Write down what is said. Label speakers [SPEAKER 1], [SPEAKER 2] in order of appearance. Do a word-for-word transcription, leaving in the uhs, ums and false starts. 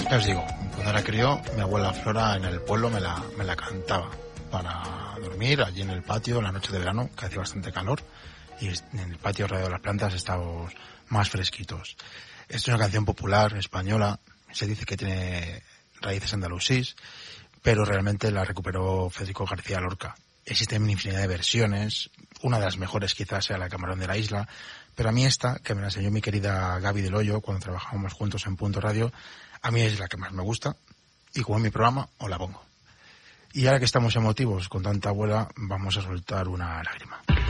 [SPEAKER 1] Ya os digo, cuando era crío, mi abuela Flora en el pueblo me la, me la cantaba para dormir allí en el patio, en la noche de verano, que hacía bastante calor, y en el patio alrededor de las plantas estábamos más fresquitos. Esta es una canción popular, española, se dice que tiene raíces andalusís, pero realmente la recuperó Federico García Lorca. Existen una infinidad de versiones, una de las mejores quizás sea La Camarón de la Isla, pero a mí esta, que me la enseñó mi querida Gaby del Hoyo cuando trabajábamos juntos en Punto Radio, a mí es la que más me gusta, y como en mi programa, os la pongo. Y ahora que estamos emotivos con tanta abuela, vamos a soltar una lágrima.